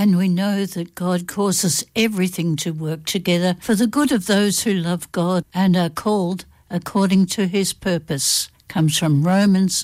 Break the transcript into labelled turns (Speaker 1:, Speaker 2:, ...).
Speaker 1: And we know that God causes everything to work together for the good of those who love God and are called according to his purpose. Comes from Romans